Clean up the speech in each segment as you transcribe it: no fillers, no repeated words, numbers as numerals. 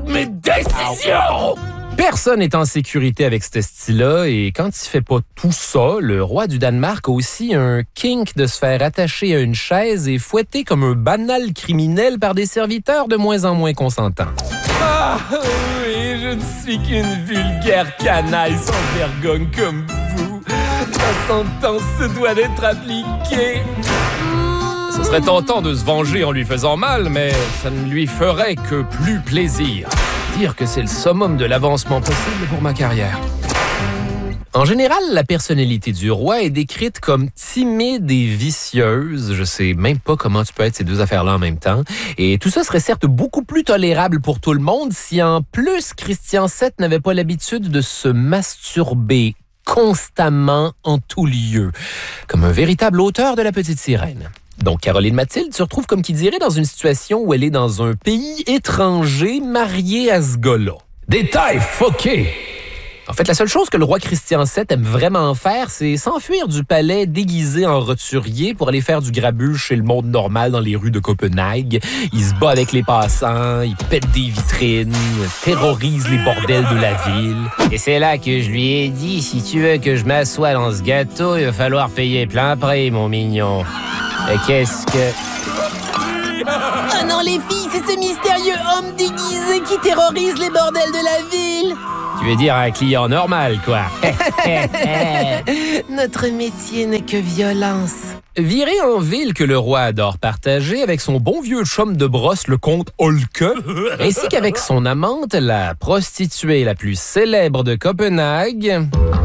mes décisions! Personne n'est en sécurité avec ce style-là et quand il fait pas tout ça, le roi du Danemark a aussi un kink de se faire attacher à une chaise et fouetter comme un banal criminel par des serviteurs de moins en moins consentants. Ah oui, je ne suis qu'une vulgaire canaille sans vergogne comme vous. La sentence se doit d'être appliquée. Ce serait tentant de se venger en lui faisant mal, mais ça ne lui ferait que plus plaisir. Dire que c'est le summum de l'avancement possible pour ma carrière. En général, la personnalité du roi est décrite comme timide et vicieuse. Je sais même pas comment tu peux être ces deux affaires-là en même temps. Et tout ça serait certes beaucoup plus tolérable pour tout le monde si en plus Christian VII n'avait pas l'habitude de se masturber constamment en tout lieu, comme un véritable auteur de La Petite Sirène. Donc, Caroline Mathilde se retrouve, comme qui dirait, dans une situation où elle est dans un pays étranger mariée à ce gars-là. Détail foqué! En fait, la seule chose que le roi Christian VII aime vraiment faire, c'est s'enfuir du palais déguisé en roturier pour aller faire du grabuge chez le monde normal dans les rues de Copenhague. Il se bat avec les passants, il pète des vitrines, terrorise les bordels de la ville. Et c'est là que je lui ai dit, si tu veux que je m'assoie dans ce gâteau, il va falloir payer plein prix, mon mignon. Et qu'est-ce que... Oh non, les filles, c'est ce mystérieux homme déguisé qui terrorise les bordels de la ville. Tu veux dire un client normal, quoi. Notre métier n'est que violence. Viré en ville que le roi adore partager avec son bon vieux chum de brosse, le comte Holke, ainsi qu'avec son amante, la prostituée la plus célèbre de Copenhague...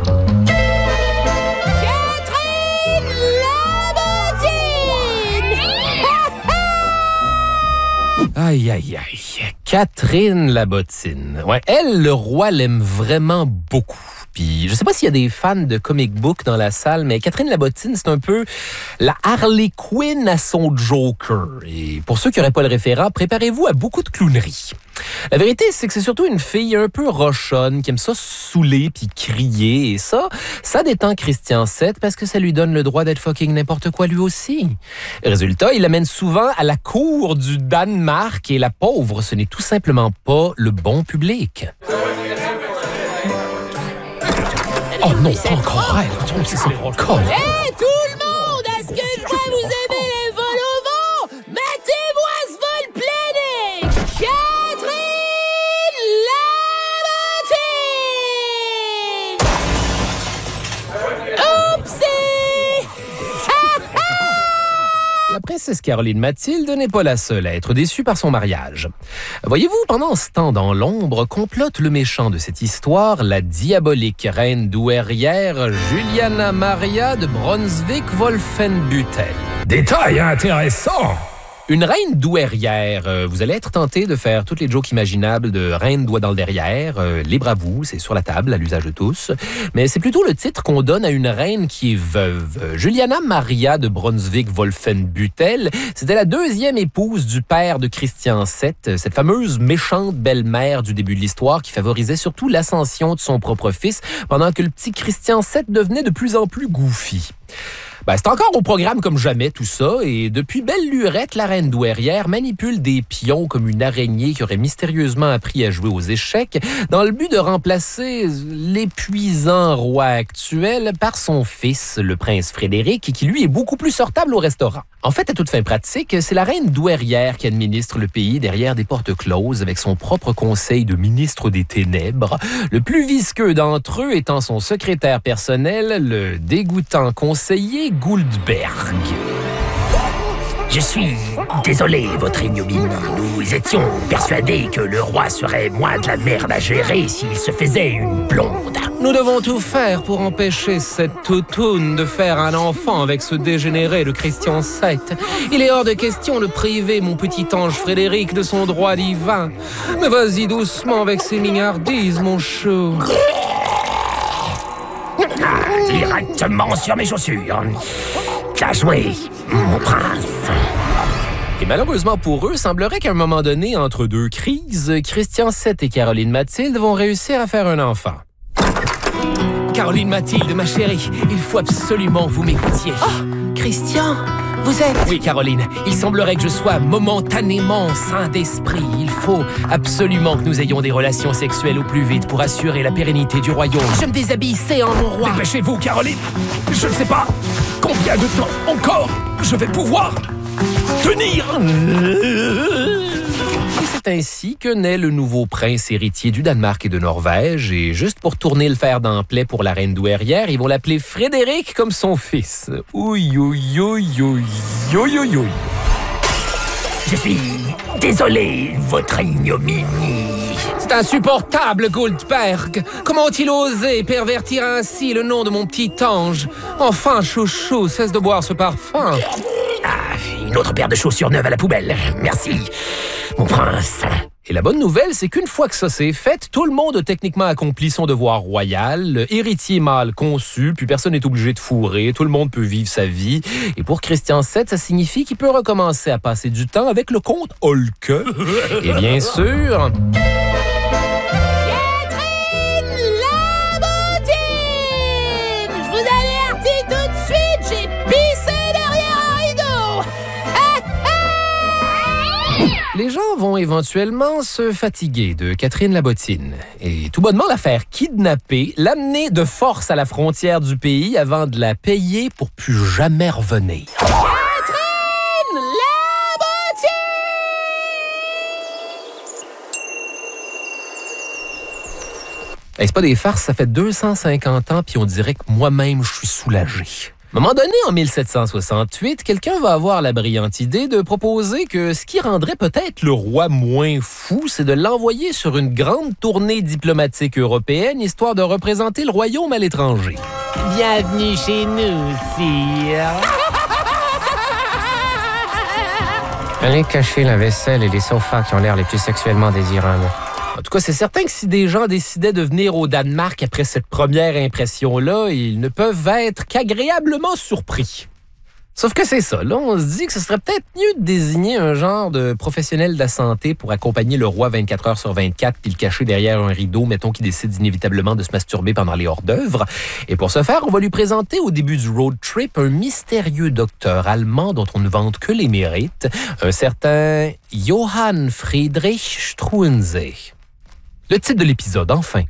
Aïe, aïe, aïe. Catherine la bottine. Ouais, elle, le roi l'aime vraiment beaucoup. Puis, je sais pas s'il y a des fans de comic book dans la salle, mais Catherine la bottine, c'est un peu la Harley Quinn à son Joker. Et pour ceux qui n'auraient pas le référent, préparez-vous à beaucoup de clownerie. La vérité, c'est que c'est surtout une fille un peu rochonne qui aime ça saouler puis crier. Et ça détend Christian VII parce que ça lui donne le droit d'être fucking n'importe quoi lui aussi. Résultat, il l'amène souvent à la cour du Danemark et la pauvre, ce n'est tout simplement pas le bon public. Oh non, pas encore elle. C'est son corps. Hé, tout le monde! Est-ce que je vois vous aimez les vols au vent? Mettez-moi ce vol plané! Catherine la bottine! Oupsie! La princesse Caroline Mathilde n'est pas la seule à être déçue par son mariage. Voyez-vous, pendant ce temps dans l'ombre, complote le méchant de cette histoire, la diabolique reine douairière Juliana Maria de Brunswick-Wolfenbüttel. Détail intéressant! Une reine douairière, vous allez être tenté de faire toutes les jokes imaginables de reine doigt dans le derrière, libre à vous, c'est sur la table, à l'usage de tous. Mais c'est plutôt le titre qu'on donne à une reine qui est veuve. Juliana Maria de Brunswick-Wolfenbüttel, c'était la deuxième épouse du père de Christian VII, cette fameuse méchante belle-mère du début de l'histoire qui favorisait surtout l'ascension de son propre fils, pendant que le petit Christian VII devenait de plus en plus goofy. C'est encore au programme comme jamais tout ça, et depuis belle lurette, la reine douairière manipule des pions comme une araignée qui aurait mystérieusement appris à jouer aux échecs dans le but de remplacer l'épuisant roi actuel par son fils, le prince Frédéric, qui lui est beaucoup plus sortable au restaurant. En fait, à toute fin pratique, c'est la reine douairière qui administre le pays derrière des portes closes avec son propre conseil de ministre des Ténèbres, le plus visqueux d'entre eux étant son secrétaire personnel, le dégoûtant conseiller Guldberg. Je suis désolé, votre ignominie. Nous étions persuadés que le roi serait moins de la merde à gérer s'il se faisait une blonde. Nous devons tout faire pour empêcher cette toutoune de faire un enfant avec ce dégénéré de Christian VII. Il est hors de question de priver mon petit ange Frédéric de son droit divin. Mais vas-y doucement avec ces mignardises, mon chou. Directement sur mes chaussures. Bien joué, mon prince. Et malheureusement pour eux, semblerait qu'à un moment donné, entre deux crises, Christian VII et Caroline Mathilde vont réussir à faire un enfant. Caroline Mathilde, ma chérie, il faut absolument que vous m'écoutiez. Oh, Christian, Vous êtes... Oui, Caroline, il semblerait que je sois momentanément sain d'esprit. Il faut absolument que nous ayons des relations sexuelles au plus vite pour assurer la pérennité du royaume. Je me déshabille, c'est en mon roi. Dépêchez-vous, Caroline. Je ne sais pas combien de temps encore je vais pouvoir tenir. Et c'est ainsi que naît le nouveau prince héritier du Danemark et de Norvège. Et juste pour tourner le fer dans le plaie pour la reine douairière, ils vont l'appeler Frédéric comme son fils. Ouï, ouï, ouï, ouï, ouï, ouï, ouï. Je suis désolé, votre ignominie. C'est insupportable, Goldberg. Comment ont-ils osé pervertir ainsi le nom de mon petit ange? Enfin, chouchou, cesse de boire ce parfum. Ah, une autre paire de chaussures neuves à la poubelle. Merci, mon prince. Et la bonne nouvelle, c'est qu'une fois que ça s'est fait, tout le monde a techniquement accompli son devoir royal, héritier mâle conçu, puis personne n'est obligé de fourrer, tout le monde peut vivre sa vie. Et pour Christian VII, ça signifie qu'il peut recommencer à passer du temps avec le comte Holke. Et bien sûr... Je vous avertis tout de suite, j'ai pissé derrière un rideau! Les gens vont éventuellement se fatiguer de Catherine la Bottine et tout bonnement la faire kidnapper, l'amener de force à la frontière du pays avant de la payer pour plus jamais revenir. Catherine Labottine! Hey, c'est pas des farces, ça fait 250 ans puis on dirait que moi-même je suis soulagé. À un moment donné, en 1768, quelqu'un va avoir la brillante idée de proposer que ce qui rendrait peut-être le roi moins fou, c'est de l'envoyer sur une grande tournée diplomatique européenne, histoire de représenter le royaume à l'étranger. Bienvenue chez nous, sire. Allez cacher la vaisselle et les sofas qui ont l'air les plus sexuellement désirables. En tout cas, c'est certain que si des gens décidaient de venir au Danemark après cette première impression-là, ils ne peuvent être qu'agréablement surpris. Sauf que c'est ça, là, on se dit que ce serait peut-être mieux de désigner un genre de professionnel de la santé pour accompagner le roi 24 heures sur 24 puis le cacher derrière un rideau, mettons qu'il décide inévitablement de se masturber pendant les hors-d'œuvre. Et pour ce faire, on va lui présenter au début du road trip un mystérieux docteur allemand dont on ne vante que les mérites, un certain Johann Friedrich Struensee. Le titre de l'épisode, enfin.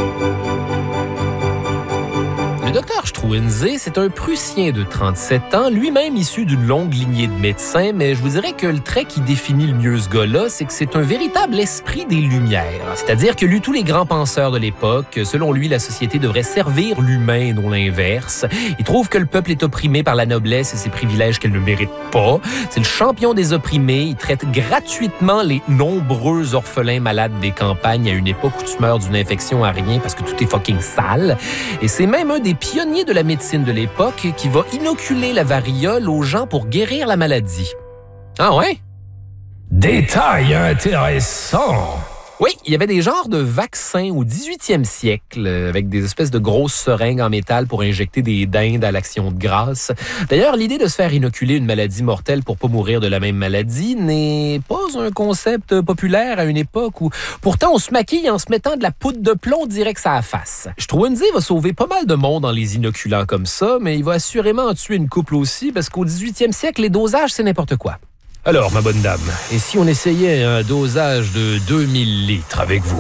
Le docteur Struensee, c'est un Prussien de 37 ans, lui-même issu d'une longue lignée de médecins, mais je vous dirais que le trait qui définit le mieux ce gars-là, c'est que c'est un véritable esprit des Lumières. C'est-à-dire que lui, tous les grands penseurs de l'époque, selon lui, la société devrait servir l'humain et non l'inverse. Il trouve que le peuple est opprimé par la noblesse et ses privilèges qu'elle ne mérite pas. C'est le champion des opprimés. Il traite gratuitement les nombreux orphelins malades des campagnes à une époque où tu meurs d'une infection à rien parce que tout est fucking sale. Et c'est même un des pionnier de la médecine de l'époque qui va inoculer la variole aux gens pour guérir la maladie. Ah ouais? Détail intéressant. Oui, il y avait des genres de vaccins au 18e siècle avec des espèces de grosses seringues en métal pour injecter des dindes à l'action de grâce. D'ailleurs, l'idée de se faire inoculer une maladie mortelle pour pas mourir de la même maladie n'est pas un concept populaire à une époque où pourtant on se maquille en se mettant de la poudre de plomb direct à la face. Struensee va sauver pas mal de monde en les inoculant comme ça, mais il va assurément en tuer une couple aussi parce qu'au 18e siècle, les dosages, c'est n'importe quoi. Alors, ma bonne dame, et si on essayait un dosage de 2000 litres avec vous?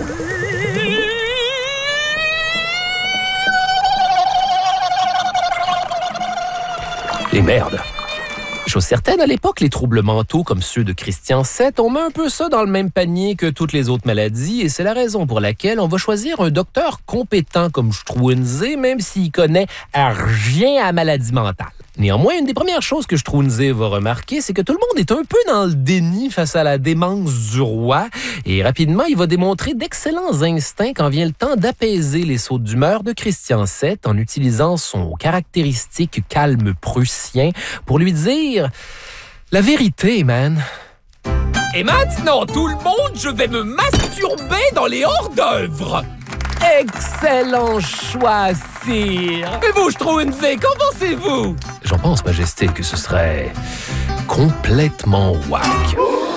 Et merde! Chose certaine, à l'époque, les troubles mentaux comme ceux de Christian VII, on met un peu ça dans le même panier que toutes les autres maladies et c'est la raison pour laquelle on va choisir un docteur compétent comme Struensee, même s'il connaît rien à la maladie mentale. Néanmoins, une des premières choses que Struensee va remarquer, c'est que tout le monde est un peu dans le déni face à la démence du roi. Et rapidement, il va démontrer d'excellents instincts quand vient le temps d'apaiser les sautes d'humeur de Christian VII en utilisant son caractéristique calme prussien pour lui dire « La vérité, man. » Et maintenant, tout le monde, je vais me masturber dans les hors-d'œuvre. Excellent choix, sire. Et vous, Struensee, qu'en pensez-vous? J'en pense, Majesté, que ce serait complètement whack.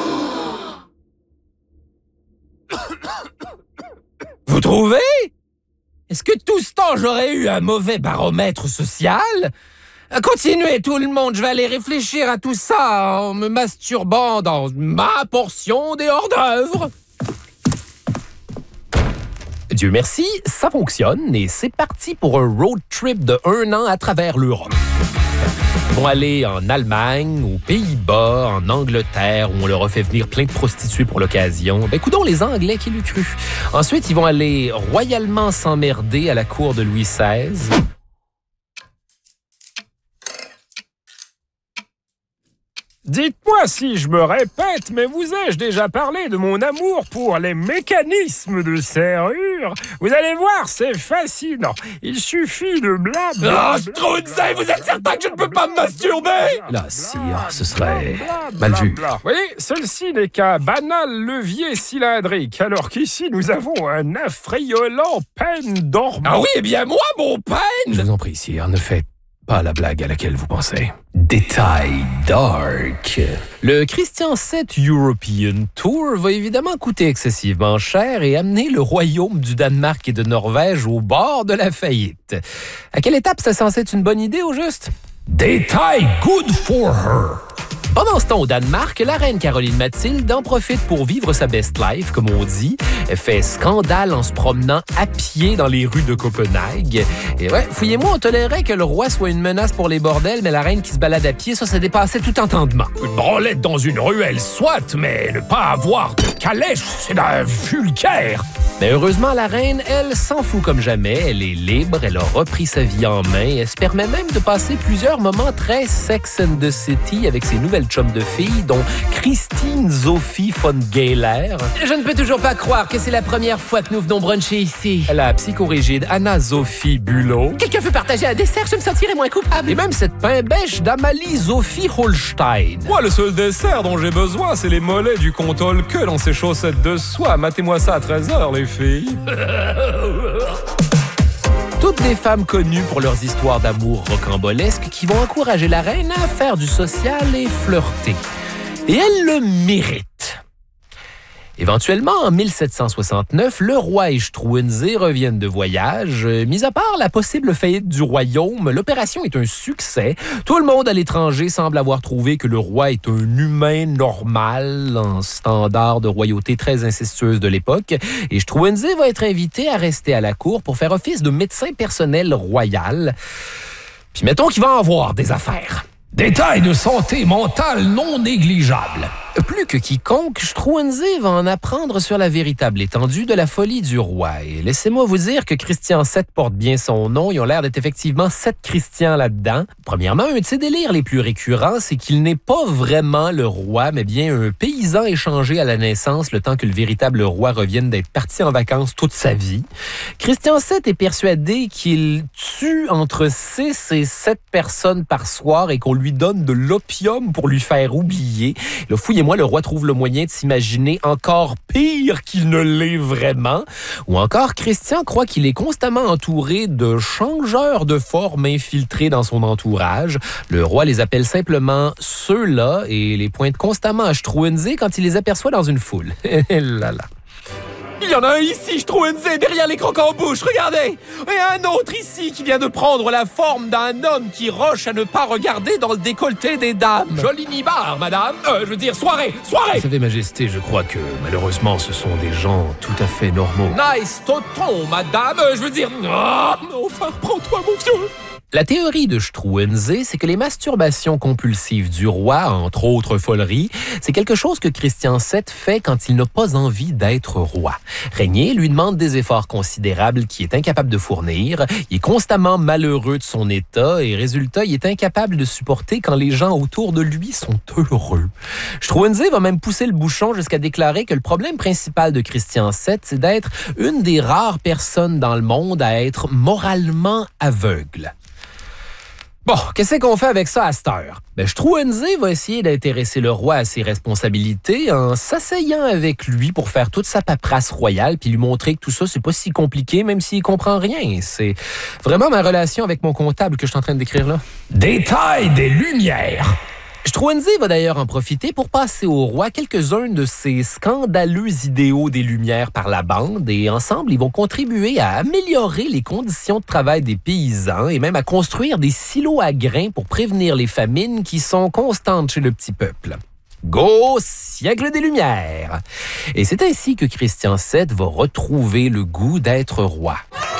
Vous trouvez? Est-ce que tout ce temps, j'aurais eu un mauvais baromètre social? Continuez tout le monde, je vais aller réfléchir à tout ça en me masturbant dans ma portion des hors-d'œuvre. Dieu merci, ça fonctionne et c'est parti pour un road trip de 1 an à travers l'Europe. Ils vont aller en Allemagne, aux Pays-Bas, en Angleterre, où on leur a fait venir plein de prostituées pour l'occasion. Ben, coudonc, les Anglais qui l'eût cru. Ensuite, ils vont aller royalement s'emmerder à la cour de Louis XVI. Dites-moi si je me répète, mais vous ai-je déjà parlé de mon amour pour les mécanismes de serrure? Vous allez voir, c'est fascinant. Il suffit de blabla. Ah, Strunze, vous êtes certain que je ne peux pas me masturber? Là, sire, ce serait mal vu. Vous voyez, ceci n'est qu'un banal levier cylindrique, alors qu'ici, nous avons un effrayant pen dormant. Ah oui, eh bien moi, mon pen! Je vous en prie, sire, ne faites pas la blague à laquelle vous pensez. Détail dark. Le Christian VII European Tour va évidemment coûter excessivement cher et amener le royaume du Danemark et de Norvège au bord de la faillite. À quelle étape c'est censé être une bonne idée au juste? Détail good for her. Pendant ce temps, au Danemark, la reine Caroline Mathilde en profite pour vivre sa best life, comme on dit. Elle fait scandale en se promenant à pied dans les rues de Copenhague. Et ouais, fouillez-moi, on tolérait que le roi soit une menace pour les bordels, mais la reine qui se balade à pied, ça dépassait tout entendement. Une branlette dans une ruelle, soit, mais ne pas avoir de calèche, c'est d'un vulgaire. Mais heureusement, la reine, elle, s'en fout comme jamais. Elle est libre, elle a repris sa vie en main. Elle se permet même de passer plusieurs moments très Sex and the City avec ses nouvelles chums de filles, dont Christine Sophie von Geiler. Je ne peux toujours pas croire que c'est la première fois que nous venons bruncher ici. La psychorigide Anna-Sophie Bülow. Quelqu'un veut partager un dessert, je me sentirais moins coupable. Et même cette pain-bêche d'Amalie-Sophie Holstein. Moi, le seul dessert dont j'ai besoin, c'est les mollets du comte Holke dans ses chaussettes de soie. Matez-moi ça à 13h, les filles. Toutes des femmes connues pour leurs histoires d'amour rocambolesques qui vont encourager la reine à faire du social et flirter. Et elle le mérite. Éventuellement, en 1769, le roi et Struensee reviennent de voyage. Mis à part la possible faillite du royaume, l'opération est un succès. Tout le monde à l'étranger semble avoir trouvé que le roi est un humain normal, en standard de royauté très incestueuse de l'époque. Et Struensee va être invité à rester à la cour pour faire office de médecin personnel royal. Puis mettons qu'il va en avoir des affaires. Détail de santé mentale non négligeable. Plus que quiconque, Struensee va en apprendre sur la véritable étendue de la folie du roi. Et laissez-moi vous dire que Christian VII porte bien son nom. Ils ont l'air d'être effectivement 7 Christians là-dedans. Premièrement, un de ses délires les plus récurrents, c'est qu'il n'est pas vraiment le roi, mais bien un paysan échangé à la naissance le temps que le véritable roi revienne d'être parti en vacances toute sa vie. Christian VII est persuadé qu'il tue entre 6 et 7 personnes par soir et qu'on lui donne de l'opium pour lui faire oublier. Là, fouillez-moi, le roi trouve le moyen de s'imaginer encore pire qu'il ne l'est vraiment. Ou encore, Christian croit qu'il est constamment entouré de changeurs de forme infiltrés dans son entourage. Le roi les appelle simplement ceux-là et les pointe constamment à Struensee quand il les aperçoit dans une foule. Là là. Il y en a un ici, Struensee, derrière les crocs en bouche, regardez! Et un autre ici qui vient de prendre la forme d'un homme qui roche à ne pas regarder dans le décolleté des dames. Joli nibar, madame. Je veux dire, soirée! Vous savez, Majesté, je crois que, malheureusement, ce sont des gens tout à fait normaux. Nice toton, madame! Je veux dire... Oh, enfin, reprends-toi, mon vieux! La théorie de Struensee, c'est que les masturbations compulsives du roi, entre autres foleries, c'est quelque chose que Christian VII fait quand il n'a pas envie d'être roi. Régner lui demande des efforts considérables qu'il est incapable de fournir, il est constamment malheureux de son état et résultat, il est incapable de supporter quand les gens autour de lui sont heureux. Struensee va même pousser le bouchon jusqu'à déclarer que le problème principal de Christian VII, c'est d'être une des rares personnes dans le monde à être moralement aveugle. Bon, qu'est-ce qu'on fait avec ça à cette heure? Struensee va essayer d'intéresser le roi à ses responsabilités en s'asseyant avec lui pour faire toute sa paperasse royale puis lui montrer que tout ça, c'est pas si compliqué, même s'il comprend rien. C'est vraiment ma relation avec mon comptable que je suis en train de décrire là. Détail des lumières. Struensee va d'ailleurs en profiter pour passer au roi quelques-uns de ses scandaleux idéaux des Lumières par la bande et ensemble, ils vont contribuer à améliorer les conditions de travail des paysans et même à construire des silos à grains pour prévenir les famines qui sont constantes chez le petit peuple. Go, siècle des Lumières! Et c'est ainsi que Christian VII va retrouver le goût d'être roi.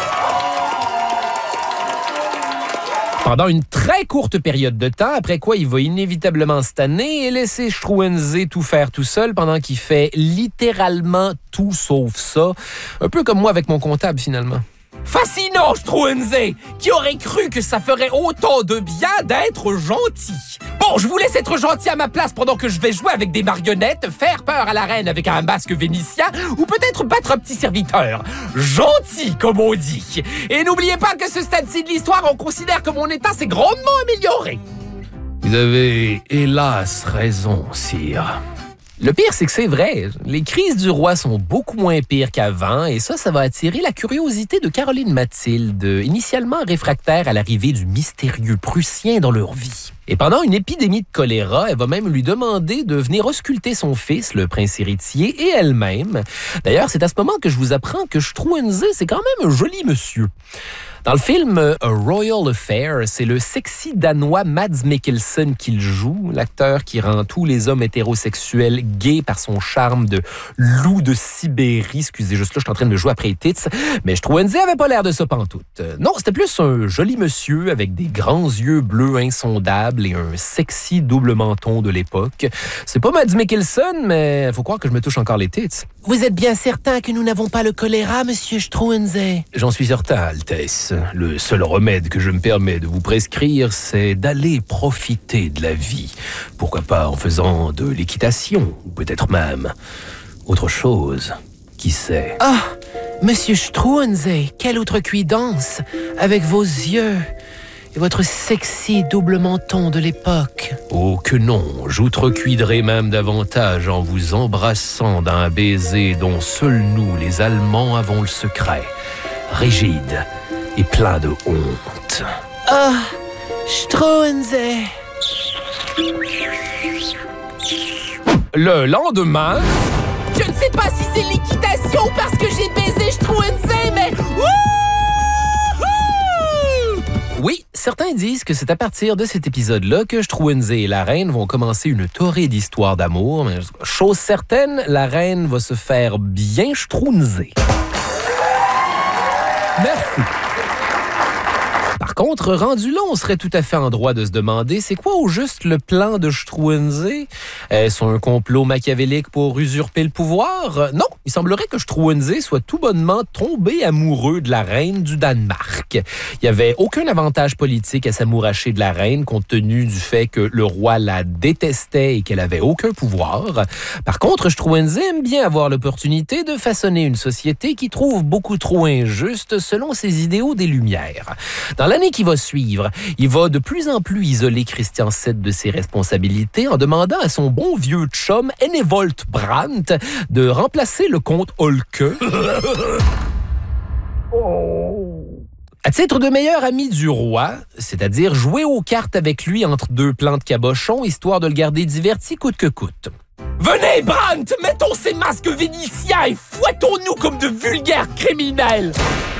Pendant une très courte période de temps, après quoi il va inévitablement se tanner et laisser Struensee tout faire tout seul pendant qu'il fait littéralement tout sauf ça. Un peu comme moi avec mon comptable, finalement. Fascinant, Struensee! Qui aurait cru que ça ferait autant de bien d'être gentil? Bon, je vous laisse être gentil à ma place pendant que je vais jouer avec des marionnettes, faire peur à la reine avec un masque vénitien ou peut-être battre un petit serviteur. Gentil, comme on dit. Et n'oubliez pas que ce stade-ci de l'histoire, on considère que mon état s'est grandement amélioré. Vous avez, hélas, raison, sire. Le pire, c'est que c'est vrai. Les crises du roi sont beaucoup moins pires qu'avant et ça va attirer la curiosité de Caroline Mathilde, initialement réfractaire à l'arrivée du mystérieux Prussien dans leur vie. Et pendant une épidémie de choléra, elle va même lui demander de venir ausculter son fils, le prince héritier, et elle-même. D'ailleurs, c'est à ce moment que je vous apprends que Struensee, c'est quand même un joli monsieur. Dans le film A Royal Affair, c'est le sexy danois Mads Mikkelsen qui le joue, l'acteur qui rend tous les hommes hétérosexuels gays par son charme de loup de Sibérie. Excusez, juste là, je suis en train de me jouer après les tits, mais Struensee avait pas l'air de ça pantoute. Non, c'était plus un joli monsieur avec des grands yeux bleus insondables et un sexy double menton de l'époque. C'est pas Mads Mikkelsen, mais faut croire que je me touche encore les tits. Vous êtes bien certain que nous n'avons pas le choléra, monsieur Struensee? J'en suis certain, Altesse. Le seul remède que je me permets de vous prescrire, c'est d'aller profiter de la vie. Pourquoi pas en faisant de l'équitation, ou peut-être même autre chose. Qui sait? Ah, monsieur Struensee, quelle outrecuidance, avec vos yeux et votre sexy double menton de l'époque. Oh que non, j'outrecuiderai même davantage en vous embrassant d'un baiser dont seuls nous, les Allemands, avons le secret. Rigide et plein de honte. Ah, Struensee. Le lendemain... Je ne sais pas si c'est l'équitation parce que j'ai baisé Struensee, mais... Oui, certains disent que c'est à partir de cet épisode-là que Struensee et la reine vont commencer une torride histoire d'amour. Mais chose certaine, la reine va se faire bien Struensee. Merci. Par contre, rendu là, on serait tout à fait en droit de se demander c'est quoi au juste le plan de Struensee? Est-ce un complot machiavélique pour usurper le pouvoir? Non, il semblerait que Struensee soit tout bonnement tombé amoureux de la reine du Danemark. Il n'y avait aucun avantage politique à s'amouracher de la reine compte tenu du fait que le roi la détestait et qu'elle avait aucun pouvoir. Par contre, Struensee aime bien avoir l'opportunité de façonner une société qui trouve beaucoup trop injuste selon ses idéaux des Lumières. Dans l'année qui va suivre, il va de plus en plus isoler Christian VII de ses responsabilités en demandant à son bon vieux chum Enevold Brandt de remplacer le comte Holke. À titre de meilleur ami du roi, c'est-à-dire jouer aux cartes avec lui entre deux plans de cabochon, histoire de le garder diverti coûte que coûte. Venez, Brandt, mettons ces masques vénitiens et fouettons-nous comme de vulgaires criminels!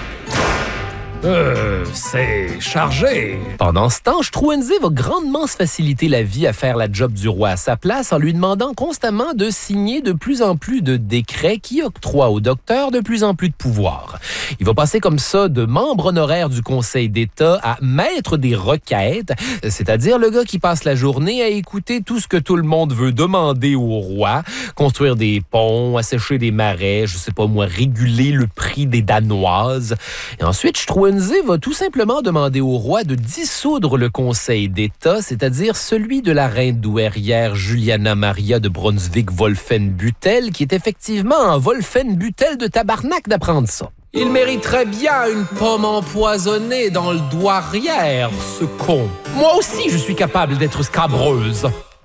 C'est chargé. Pendant ce temps, Struensee va grandement se faciliter la vie à faire la job du roi à sa place en lui demandant constamment de signer de plus en plus de décrets qui octroient au docteur de plus en plus de pouvoir. Il va passer comme ça de membre honoraire du Conseil d'État à maître des requêtes, c'est-à-dire le gars qui passe la journée à écouter tout ce que tout le monde veut demander au roi, construire des ponts, assécher des marais, je sais pas moi, réguler le prix des Danoises. Et ensuite, Struensee va tout simplement demander au roi de dissoudre le Conseil d'État, c'est-à-dire celui de la reine douairière Juliana Maria de Brunswick-Wolfenbüttel, qui est effectivement un Wolfenbüttel de tabarnak d'apprendre ça. Il mériterait bien une pomme empoisonnée dans le doigt arrière, ce con. Moi aussi, je suis capable d'être scabreuse.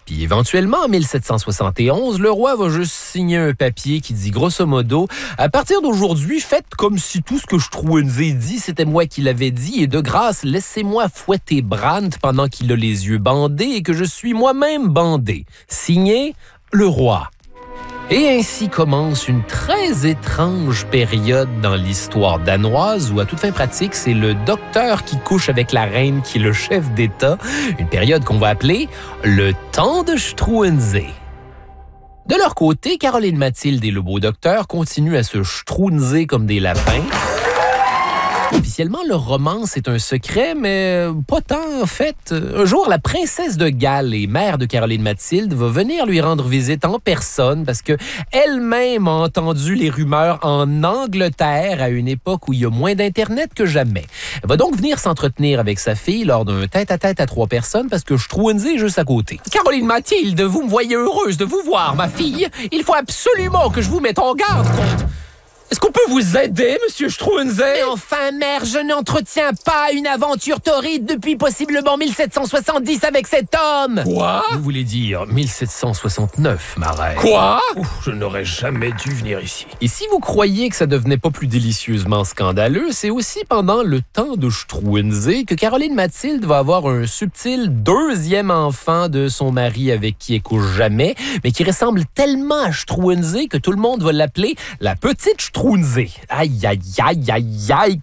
Puis éventuellement, en 1771, le roi va juste signer un papier qui dit grosso modo « À partir d'aujourd'hui, faites comme si tout ce que Struensee dit, c'était moi qui l'avais dit, et de grâce, laissez-moi fouetter Brandt pendant qu'il a les yeux bandés et que je suis moi-même bandé. » Signé, le roi. Et ainsi commence une très étrange période dans l'histoire danoise où, à toute fin pratique, c'est le docteur qui couche avec la reine qui est le chef d'État. Une période qu'on va appeler le temps de Struensee. De leur côté, Caroline Mathilde et le beau docteur continuent à se Struenser comme des lapins. Officiellement, leur romance est un secret, mais pas tant en fait. Un jour, la princesse de Galles et mère de Caroline Mathilde va venir lui rendre visite en personne parce que elle-même a entendu les rumeurs en Angleterre à une époque où il y a moins d'Internet que jamais. Elle va donc venir s'entretenir avec sa fille lors d'un tête-à-tête à 3 personnes parce que Struensee est juste à côté. « Caroline Mathilde, vous me voyez heureuse de vous voir, ma fille. Il faut absolument que je vous mette en garde contre... » Est-ce qu'on peut vous aider, Monsieur Struensee? Mais enfin, mère, je n'entretiens pas une aventure torride depuis possiblement 1770 avec cet homme. Quoi? Vous voulez dire 1769, ma reine? Quoi? Je n'aurais jamais dû venir ici. Et si vous croyez que ça devenait pas plus délicieusement scandaleux, c'est aussi pendant le temps de Struensee que Caroline Mathilde va avoir un subtil 2e enfant de son mari avec qui elle couche jamais, mais qui ressemble tellement à Struensee que tout le monde va l'appeler la petite Struensee. Aïe, aïe, aïe, aïe, aïe,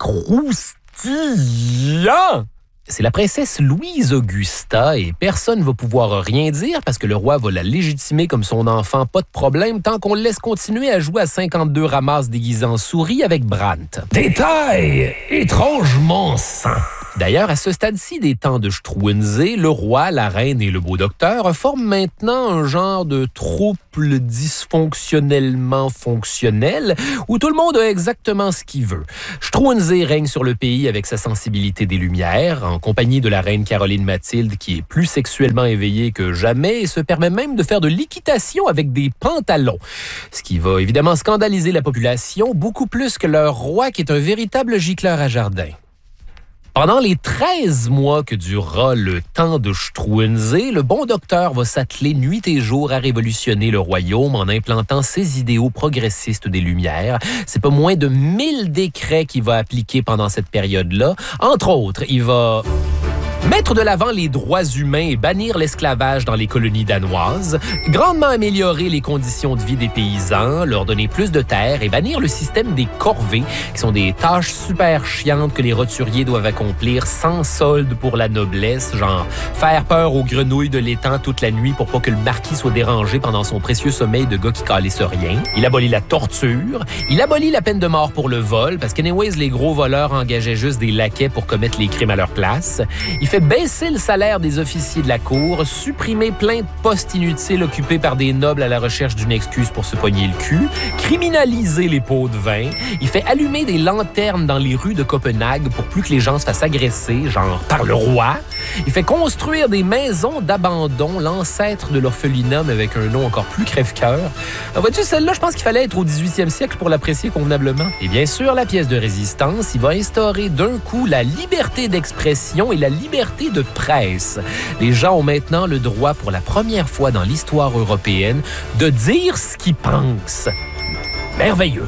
croustillant! C'est la princesse Louise Augusta et personne ne va pouvoir rien dire parce que le roi va la légitimer comme son enfant, pas de problème, tant qu'on le laisse continuer à jouer à 52 ramasses déguisés en souris avec Brandt. Détail étrangement sain. D'ailleurs, à ce stade-ci des temps de Struensee, le roi, la reine et le beau docteur forment maintenant un genre de trouble dysfonctionnellement fonctionnel où tout le monde a exactement ce qu'il veut. Struensee règne sur le pays avec sa sensibilité des Lumières, en compagnie de la reine Caroline Mathilde qui est plus sexuellement éveillée que jamais et se permet même de faire de l'équitation avec des pantalons. Ce qui va évidemment scandaliser la population beaucoup plus que leur roi qui est un véritable gicleur à jardin. Pendant les 13 mois que durera le temps de Struensee, le bon docteur va s'atteler nuit et jour à révolutionner le royaume en implantant ses idéaux progressistes des Lumières. C'est pas moins de 1000 décrets qu'il va appliquer pendant cette période-là. Entre autres, il va mettre de l'avant les droits humains et bannir l'esclavage dans les colonies danoises, grandement améliorer les conditions de vie des paysans, leur donner plus de terres et bannir le système des corvées, qui sont des tâches super chiantes que les roturiers doivent accomplir sans solde pour la noblesse, genre faire peur aux grenouilles de l'étang toute la nuit pour pas que le marquis soit dérangé pendant son précieux sommeil de gars qui calisse rien. Il abolit la torture, il abolit la peine de mort pour le vol, parce qu'anyways, les gros voleurs engageaient juste des laquais pour commettre les crimes à leur place. Il fait baisser le salaire des officiers de la cour, supprimer plein de postes inutiles occupés par des nobles à la recherche d'une excuse pour se pogner le cul, criminaliser les pots de vin. Il fait allumer des lanternes dans les rues de Copenhague pour plus que les gens se fassent agresser, genre par le roi. Il fait construire des maisons d'abandon, l'ancêtre de l'orphelinat, mais avec un nom encore plus crève-cœur. Vois-tu, celle-là, je pense qu'il fallait être au 18e siècle pour l'apprécier convenablement. Et bien sûr, la pièce de résistance, il va instaurer d'un coup la liberté d'expression et la liberté de presse. Les gens ont maintenant le droit, pour la première fois dans l'histoire européenne, de dire ce qu'ils pensent. Merveilleux.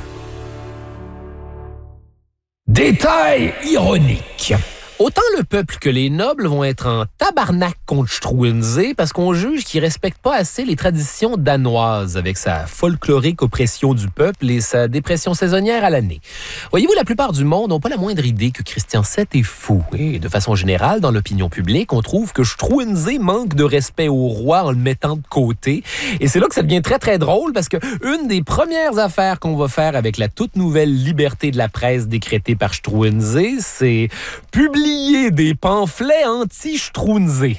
Détail ironique. Autant le peuple que les nobles vont être en tabarnak contre Struensee parce qu'on juge qu'il respecte pas assez les traditions danoises avec sa folklorique oppression du peuple et sa dépression saisonnière à l'année. Voyez-vous, la plupart du monde n'ont pas la moindre idée que Christian VII est fou. Et de façon générale, dans l'opinion publique, on trouve que Struensee manque de respect au roi en le mettant de côté. Et c'est là que ça devient très, très drôle parce que une des premières affaires qu'on va faire avec la toute nouvelle liberté de la presse décrétée par Struensee, c'est publier des pamphlets anti-Struensee.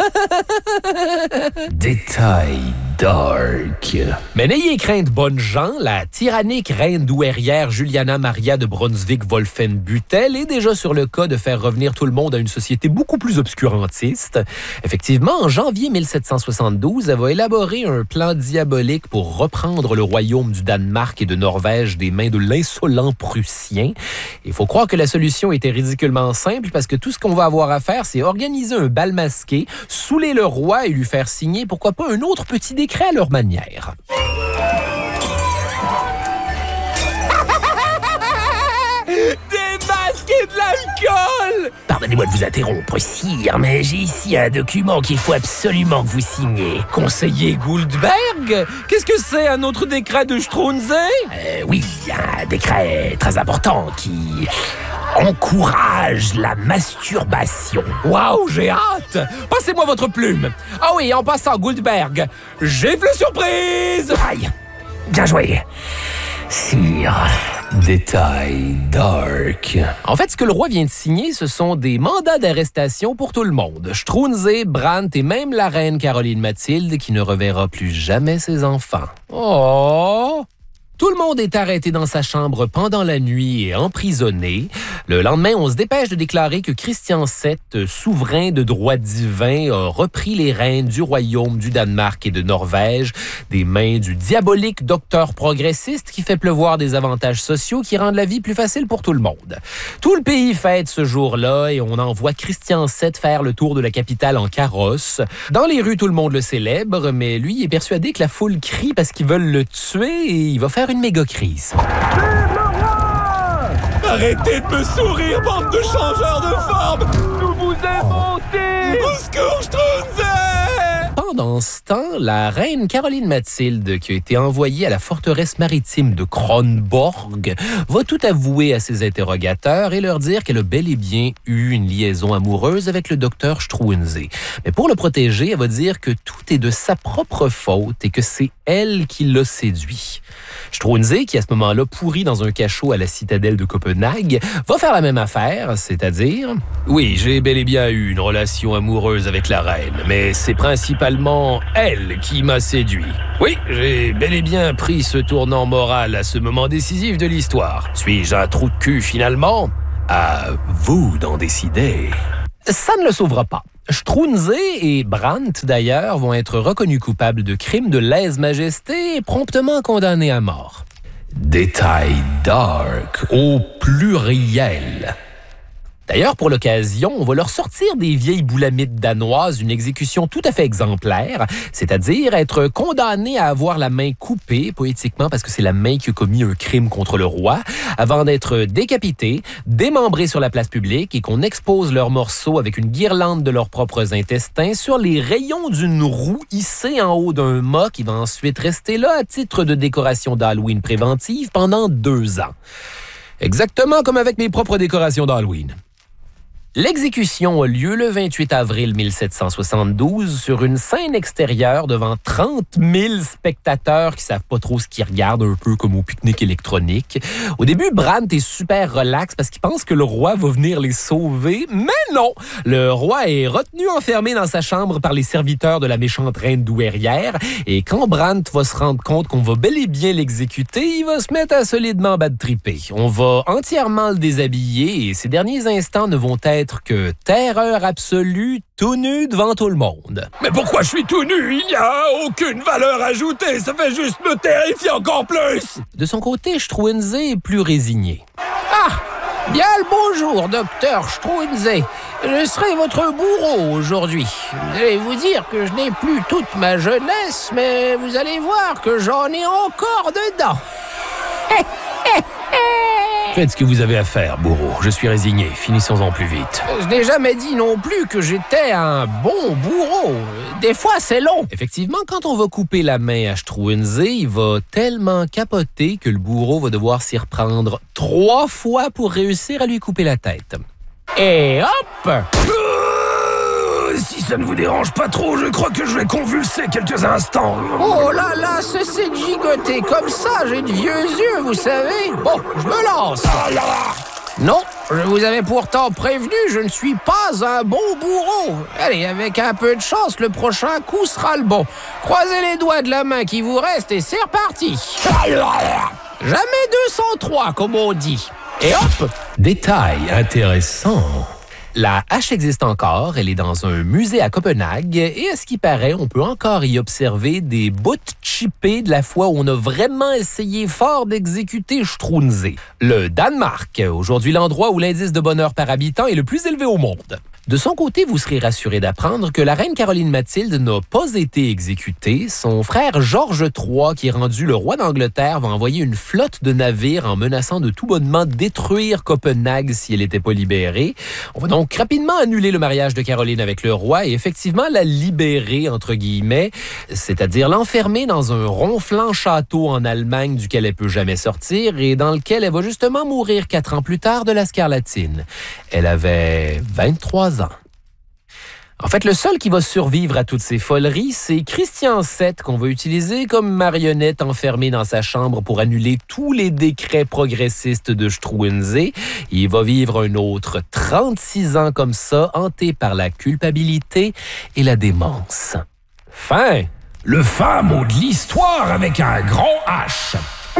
Détail dark. Mais n'ayez crainte, bonnes gens, la tyrannique reine douairière Juliana Maria de Brunswick-Wolfenbüttel est déjà sur le cas de faire revenir tout le monde à une société beaucoup plus obscurantiste. Effectivement, en janvier 1772, elle va élaborer un plan diabolique pour reprendre le royaume du Danemark et de Norvège des mains de l'insolent Prussien. Il faut croire que la solution était ridiculement simple parce que tout ce qu'on va avoir à faire, c'est organiser un bal masqué, saouler le roi et lui faire signer, pourquoi pas, un autre petit décret à leur manière. Des masques et de l'alcool! Pardonnez-moi de vous interrompre, sire, mais j'ai ici un document qu'il faut absolument que vous signiez. Conseiller Goldberg? Qu'est-ce que c'est, un autre décret de Strunze? Oui, un décret très important qui encourage la masturbation. Waouh, j'ai hâte! Passez-moi votre plume. Ah oui, en passant, Goldberg, gifle surprise! Aïe, bien joué, sire. Détail dark. En fait, ce que le roi vient de signer, ce sont des mandats d'arrestation pour tout le monde. Strunze, Brandt et même la reine Caroline Mathilde qui ne reverra plus jamais ses enfants. Oh! Tout le monde est arrêté dans sa chambre pendant la nuit et emprisonné. Le lendemain, on se dépêche de déclarer que Christian VII, souverain de droit divin, a repris les rênes du royaume du Danemark et de Norvège des mains du diabolique docteur progressiste qui fait pleuvoir des avantages sociaux qui rendent la vie plus facile pour tout le monde. Tout le pays fête ce jour-là et on envoie Christian VII faire le tour de la capitale en carrosse. Dans les rues, tout le monde le célèbre, mais lui est persuadé que la foule crie parce qu'ils veulent le tuer et il va faire une méga crise. Arrêtez de me sourire, bande de changeurs de forme! Nous vous aimons! Au secours, Strunze! Pendant ce temps, la reine Caroline Mathilde, qui a été envoyée à la forteresse maritime de Kronborg, va tout avouer à ses interrogateurs et leur dire qu'elle a bel et bien eu une liaison amoureuse avec le docteur Strunze. Mais pour le protéger, elle va dire que tout est de sa propre faute et que c'est elle qui l'a séduit. Strunze, qui à ce moment-là pourrit dans un cachot à la citadelle de Copenhague, va faire la même affaire, c'est-à-dire... Oui, j'ai bel et bien eu une relation amoureuse avec la reine, mais c'est principalement elle qui m'a séduit. Oui, j'ai bel et bien pris ce tournant moral à ce moment décisif de l'histoire. Suis-je un trou de cul finalement? À vous d'en décider. Ça ne le sauvera pas. Strunze et Brandt, d'ailleurs, vont être reconnus coupables de crimes de lèse-majesté et promptement condamnés à mort. Détail dark au pluriel. D'ailleurs, pour l'occasion, on va leur sortir des vieilles boulamites danoises une exécution tout à fait exemplaire, c'est-à-dire être condamné à avoir la main coupée, poétiquement parce que c'est la main qui a commis un crime contre le roi, avant d'être décapité, démembré sur la place publique et qu'on expose leurs morceaux avec une guirlande de leurs propres intestins sur les rayons d'une roue hissée en haut d'un mât qui va ensuite rester là à titre de décoration d'Halloween préventive pendant 2 ans. Exactement comme avec mes propres décorations d'Halloween. L'exécution a lieu le 28 avril 1772 sur une scène extérieure devant 30 000 spectateurs qui savent pas trop ce qu'ils regardent, un peu comme au pique-nique électronique. Au début, Brandt est super relax parce qu'il pense que le roi va venir les sauver, mais non! Le roi est retenu enfermé dans sa chambre par les serviteurs de la méchante reine douairière et quand Brandt va se rendre compte qu'on va bel et bien l'exécuter, il va se mettre à solidement bad tripper. On va entièrement le déshabiller et ses derniers instants ne vont être que terreur absolue, tout nu devant tout le monde. Mais pourquoi je suis tout nu? Il n'y a aucune valeur ajoutée, ça fait juste me terrifier encore plus! De son côté, Strunze est plus résigné. Ah! Bien le bonjour, docteur Strunze. Je serai votre bourreau aujourd'hui. Vous allez vous dire que je n'ai plus toute ma jeunesse, mais vous allez voir que j'en ai encore dedans. Faites ce que vous avez à faire, bourreau. Je suis résigné. Finissons-en plus vite. Je n'ai jamais dit non plus que j'étais un bon bourreau. Des fois, c'est long. Effectivement, quand on va couper la main à Strunze, il va tellement capoter que le bourreau va devoir s'y reprendre 3 fois pour réussir à lui couper la tête. Et hop! Si ça ne vous dérange pas trop, je crois que je vais convulser quelques instants. Oh là là, cessez de gigoter comme ça, j'ai de vieux yeux, vous savez. Bon, je me lance. Non, je vous avais pourtant prévenu, je ne suis pas un bon bourreau. Allez, avec un peu de chance, le prochain coup sera le bon. Croisez les doigts de la main qui vous reste et c'est reparti. Jamais 203, comme on dit. Et hop! Détail intéressant. La hache existe encore, elle est dans un musée à Copenhague et à ce qui paraît, on peut encore y observer des bouts chippés de la fois où on a vraiment essayé fort d'exécuter Struensee. Le Danemark, aujourd'hui l'endroit où l'indice de bonheur par habitant est le plus élevé au monde. De son côté, vous serez rassuré d'apprendre que la reine Caroline Mathilde n'a pas été exécutée. Son frère Georges III, qui est rendu le roi d'Angleterre, va envoyer une flotte de navires en menaçant de tout bonnement détruire Copenhague si elle n'était pas libérée. On va donc rapidement annuler le mariage de Caroline avec le roi et effectivement la libérer, entre guillemets, c'est-à-dire l'enfermer dans un ronflant château en Allemagne duquel elle peut jamais sortir et dans lequel elle va justement mourir 4 ans plus tard de la scarlatine. Elle avait 23 ans. En fait, le seul qui va survivre à toutes ces foleries, c'est Christian VII qu'on va utiliser comme marionnette enfermée dans sa chambre pour annuler tous les décrets progressistes de Struensee. Il va vivre un autre 36 ans comme ça, hanté par la culpabilité et la démence. Fin! Le fin mot de l'histoire avec un grand H.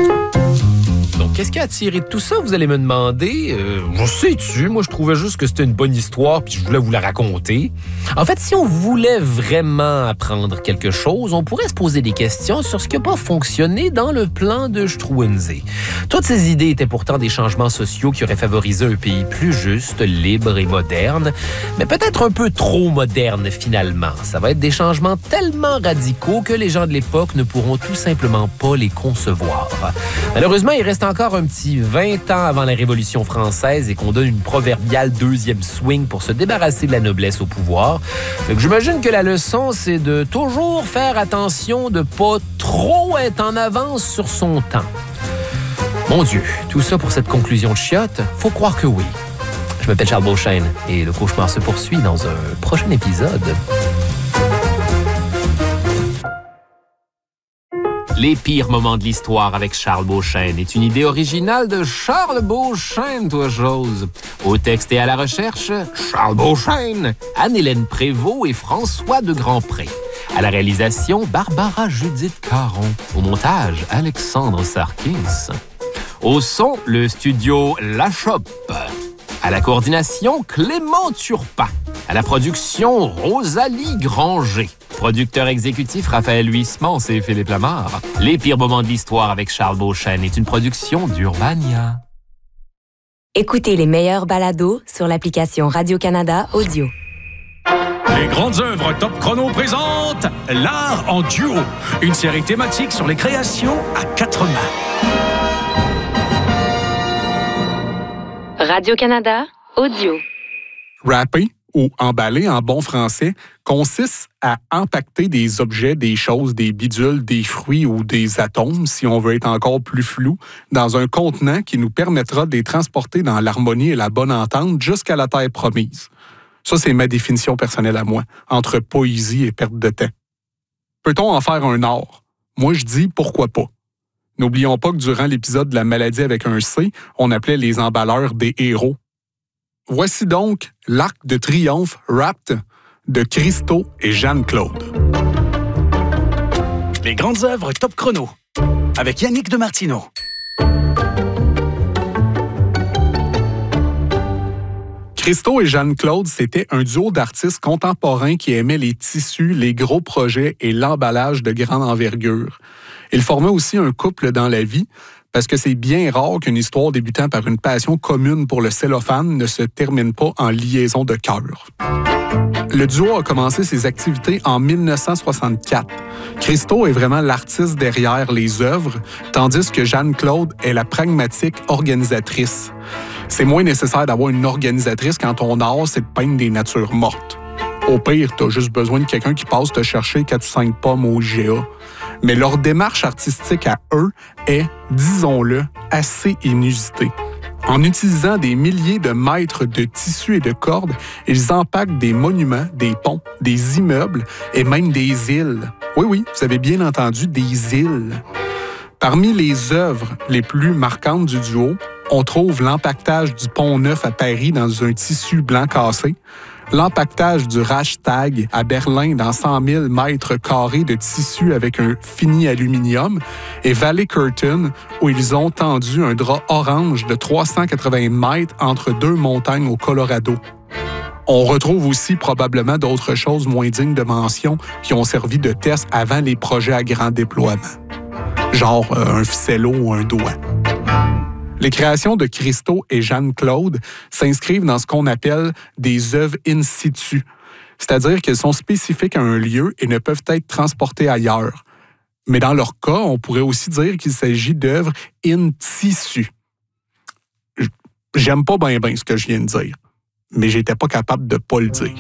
Donc, qu'est-ce qui a tiré de tout ça, vous allez me demander? Je sais-tu, moi je trouvais juste que c'était une bonne histoire puis je voulais vous la raconter. En fait, si on voulait vraiment apprendre quelque chose, on pourrait se poser des questions sur ce qui n'a pas fonctionné dans le plan de Struensee. Toutes ces idées étaient pourtant des changements sociaux qui auraient favorisé un pays plus juste, libre et moderne, mais peut-être un peu trop moderne finalement. Ça va être des changements tellement radicaux que les gens de l'époque ne pourront tout simplement pas les concevoir. Malheureusement, il reste encore un petit 20 ans avant la Révolution française et qu'on donne une proverbiale deuxième swing pour se débarrasser de la noblesse au pouvoir. Fait que j'imagine que la leçon, c'est de toujours faire attention de pas trop être en avance sur son temps. Mon Dieu, tout ça pour cette conclusion de chiotte? Faut croire que oui. Je m'appelle Charles Beauchesne et le cauchemar se poursuit dans un prochain épisode. Les pires moments de l'histoire avec Charles Beauchesne est une idée originale de Charles Beauchesne, toi chose. Au texte et à la recherche, Charles Beauchesne, Anne-Hélène Prévost et François de Grandpré. À la réalisation, Barbara Judith Caron. Au montage, Alexandre Sarkis. Au son, le studio La Chope. À la coordination, Clément Turpin. À la production, Rosalie Granger. Producteur exécutif, Raphaël Huismans et Philippe Lamarre. Les pires moments de l'histoire avec Charles Beauchesne est une production d'Urbania. Écoutez les meilleurs balados sur l'application Radio-Canada Audio. Les grandes œuvres Top Chrono présentent L'art en duo, une série thématique sur les créations à 4 mains. Radio-Canada Audio. Rapper, ou emballer en bon français, consiste à empaqueter des objets, des choses, des bidules, des fruits ou des atomes, si on veut être encore plus flou, dans un contenant qui nous permettra de les transporter dans l'harmonie et la bonne entente jusqu'à la terre promise. Ça, c'est ma définition personnelle à moi, entre poésie et perte de temps. Peut-on en faire un art? Moi, je dis pourquoi pas. N'oublions pas que durant l'épisode de la maladie avec un C, on appelait les emballeurs des héros. Voici donc l'Arc de Triomphe Wrapped de Christo et Jeanne-Claude. Les grandes œuvres Top Chrono avec Yannick Demartino. Christo et Jeanne-Claude, c'était un duo d'artistes contemporains qui aimaient les tissus, les gros projets et l'emballage de grande envergure. Ils formaient aussi un couple dans la vie, parce que c'est bien rare qu'une histoire débutant par une passion commune pour le cellophane ne se termine pas en liaison de cœur. Le duo a commencé ses activités en 1964. Christo est vraiment l'artiste derrière les œuvres, tandis que Jeanne-Claude est la pragmatique organisatrice. C'est moins nécessaire d'avoir une organisatrice quand ton art, c'est de peindre des natures mortes. Au pire, t'as juste besoin de quelqu'un qui passe te chercher 4 ou 5 pommes au IGA. Mais leur démarche artistique à eux est, disons-le, assez inusitée. En utilisant des milliers de mètres de tissus et de cordes, ils empaquent des monuments, des ponts, des immeubles et même des îles. Oui, vous avez bien entendu, des îles. Parmi les œuvres les plus marquantes du duo, on trouve l'empaquetage du Pont Neuf à Paris dans un tissu blanc cassé, l'empaquetage du Reichstag à Berlin dans 100 000 mètres carrés de tissu avec un fini aluminium et Valley Curtain où ils ont tendu un drap orange de 380 mètres entre 2 montagnes au Colorado. On retrouve aussi probablement d'autres choses moins dignes de mention qui ont servi de test avant les projets à grand déploiement. Genre un ficello ou un doigt. Les créations de Christo et Jeanne-Claude s'inscrivent dans ce qu'on appelle des œuvres in situ, c'est-à-dire qu'elles sont spécifiques à un lieu et ne peuvent être transportées ailleurs. Mais dans leur cas, on pourrait aussi dire qu'il s'agit d'œuvres in tissu. J'aime pas bien ce que je viens de dire, mais j'étais pas capable de pas le dire.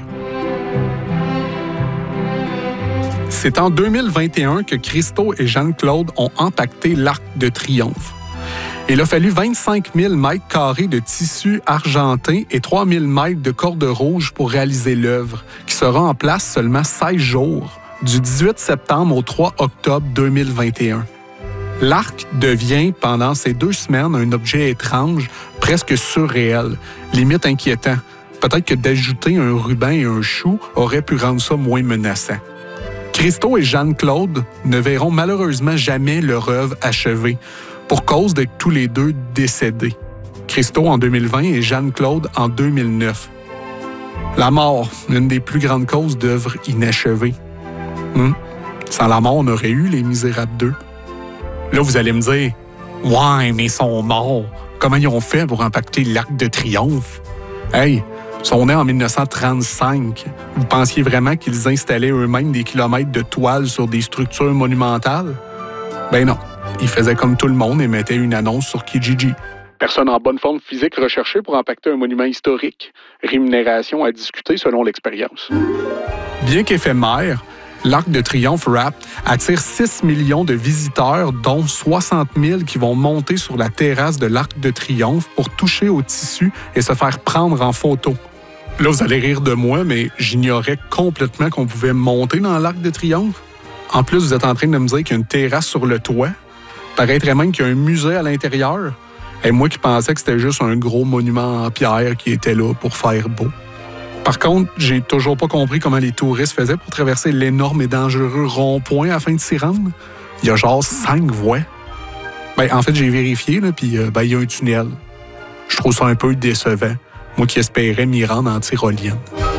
C'est en 2021 que Christo et Jeanne-Claude ont empaqueté l'Arc de Triomphe. Il a fallu 25 000 mètres carrés de tissu argenté et 3 000 mètres de corde rouge pour réaliser l'œuvre, qui sera en place seulement 16 jours, du 18 septembre au 3 octobre 2021. L'arc devient, pendant ces 2 semaines, un objet étrange, presque surréel, limite inquiétant. Peut-être que d'ajouter un ruban et un chou aurait pu rendre ça moins menaçant. Christo et Jeanne-Claude ne verront malheureusement jamais leur œuvre achevée, pour cause d'être tous les deux décédés. Christo en 2020 et Jeanne-Claude en 2009. La mort, l'une des plus grandes causes d'œuvres inachevées. Sans la mort, on aurait eu Les Misérables 2. Là, vous allez me dire, « Ouais, mais ils sont morts. Comment ils ont fait pour impacter l'Arc de Triomphe? » Hey, ils sont nés en 1935. Vous pensiez vraiment qu'ils installaient eux-mêmes des kilomètres de toile sur des structures monumentales? Ben non. Ils faisaient comme tout le monde et mettaient une annonce sur Kijiji. Personne en bonne forme physique recherchée pour impacter un monument historique. Rémunération à discuter selon l'expérience. Bien qu'éphémère, l'Arc de Triomphe Wrap attire 6 millions de visiteurs, dont 60 000 qui vont monter sur la terrasse de l'Arc de Triomphe pour toucher au tissu et se faire prendre en photo. Là, vous allez rire de moi, mais j'ignorais complètement qu'on pouvait monter dans l'Arc de Triomphe. En plus, vous êtes en train de me dire qu'il y a une terrasse sur le toit. Paraîtrait même qu'il y a un musée à l'intérieur. Et moi qui pensais que c'était juste un gros monument en pierre qui était là pour faire beau. Par contre, j'ai toujours pas compris comment les touristes faisaient pour traverser l'énorme et dangereux rond-point afin de s'y rendre. Il y a genre 5 voies. En fait, j'ai vérifié, puis il y a un tunnel. Je trouve ça un peu décevant. Moi qui espérais m'y rendre en tyrolienne.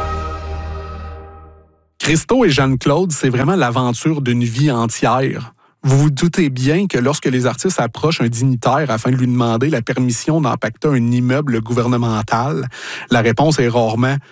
Christo et Jeanne-Claude, c'est vraiment l'aventure d'une vie entière. Vous vous doutez bien que lorsque les artistes approchent un dignitaire afin de lui demander la permission d'empacter un immeuble gouvernemental, la réponse est rarement